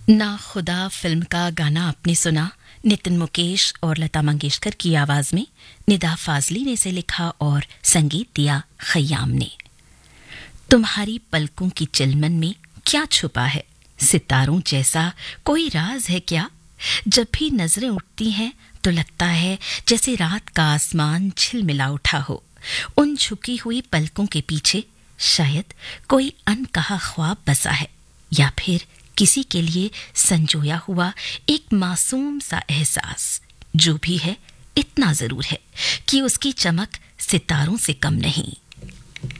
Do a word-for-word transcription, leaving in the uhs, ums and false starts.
ना खुदा फिल्म का गाना आपने सुना। नितिन मुकेश और लता मंगेशकर की आवाज में निदा फाजली ने इसे लिखा और संगीत दिया खयाम ने। तुम्हारी पलकों की चिलमन में क्या छुपा है, सितारों जैसा कोई राज है क्या? जब भी नजरें उठती हैं तो लगता है जैसे रात का आसमान झिलमिला उठा हो। उन झुकी हुई पलकों के पीछे शायद कोई अनकहा ख्वाब बसा है, या फिर किसी के लिए संजोया हुआ एक मासूम सा एहसास। जो भी है, इतना जरूर है कि उसकी चमक सितारों से कम नहीं।